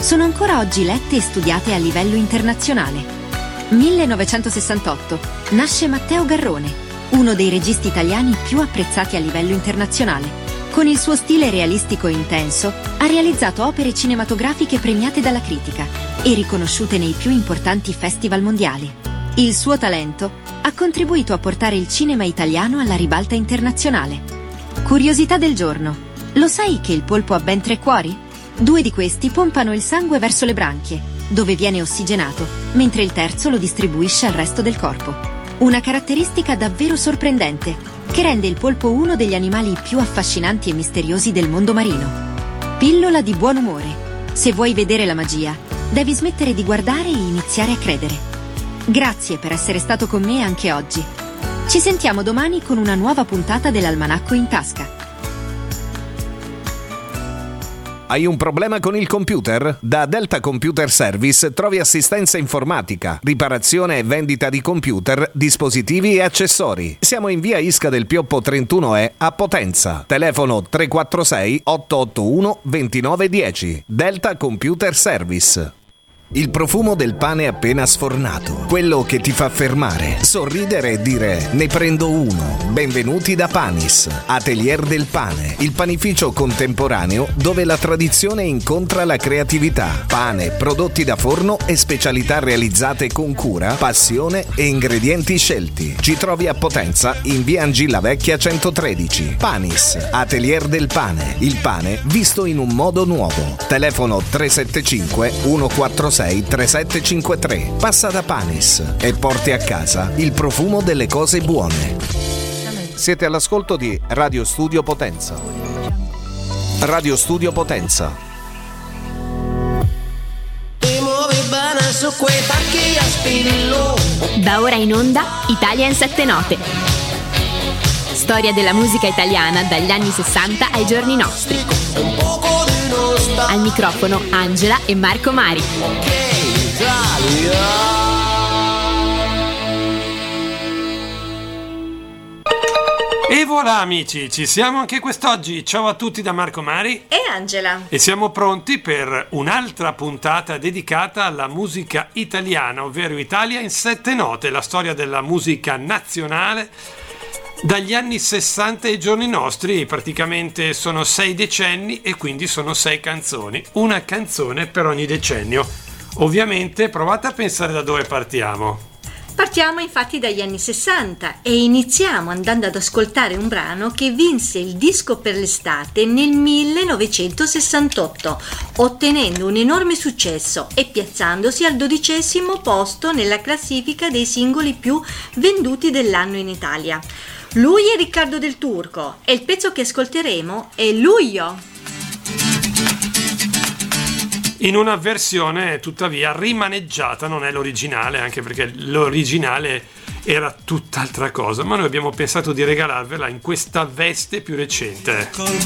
sono ancora oggi lette e studiate a livello internazionale. 1968 nasce Matteo Garrone, uno dei registi italiani più apprezzati a livello internazionale. Con il suo stile realistico e intenso, ha realizzato opere cinematografiche premiate dalla critica e riconosciute nei più importanti festival mondiali. Il suo talento ha contribuito a portare il cinema italiano alla ribalta internazionale. Curiosità del giorno: lo sai che il polpo ha ben 3 cuori? 2 di questi pompano il sangue verso le branchie, dove viene ossigenato, mentre il terzo lo distribuisce al resto del corpo. Una caratteristica davvero sorprendente, che rende il polpo uno degli animali più affascinanti e misteriosi del mondo marino. Pillola di buon umore. Se vuoi vedere la magia, devi smettere di guardare e iniziare a credere. Grazie per essere stato con me anche oggi. Ci sentiamo domani con una nuova puntata dell'Almanacco in tasca. Hai un problema con il computer? Da Delta Computer Service trovi assistenza informatica, riparazione e vendita di computer, dispositivi e accessori. Siamo in via Isca del Pioppo 31E a Potenza. Telefono 346 881 2910. Delta Computer Service. Il profumo del pane appena sfornato, quello che ti fa fermare, sorridere e dire ne prendo uno. Benvenuti da Panis, Atelier del Pane, il panificio contemporaneo dove la tradizione incontra la creatività. Pane, prodotti da forno e specialità realizzate con cura, passione e ingredienti scelti. Ci trovi a Potenza in via Angilla Vecchia 113. Panis, Atelier del Pane, il pane visto in un modo nuovo. Telefono 375 146 3753. Passa da Panis e porti a casa il profumo delle cose buone. Siete all'ascolto di Radio Studio Potenza. Radio Studio Potenza. Da ora in onda Italia in 7 note. Storia della musica italiana dagli anni 60 ai giorni nostri. Al microfono Angela e Marco Mari. E voilà amici, ci siamo anche quest'oggi. Ciao a tutti da Marco Mari e Angela. E siamo pronti per un'altra puntata dedicata alla musica italiana, ovvero Italia in 7 note, la storia della musica nazionale dagli anni 60 ai giorni nostri. Praticamente sono 6 decenni e quindi sono 6 canzoni, una canzone per ogni decennio. Ovviamente provate a pensare da dove partiamo. Partiamo infatti dagli anni 60 e iniziamo andando ad ascoltare un brano che vinse il disco per l'estate nel 1968, ottenendo un enorme successo e piazzandosi al 12° posto nella classifica dei singoli più venduti dell'anno in Italia. Lui è Riccardo Del Turco e il pezzo che ascolteremo è Luglio. In una versione tuttavia rimaneggiata, non è l'originale, anche perché l'originale era tutt'altra cosa, ma noi abbiamo pensato di regalarvela in questa veste più recente.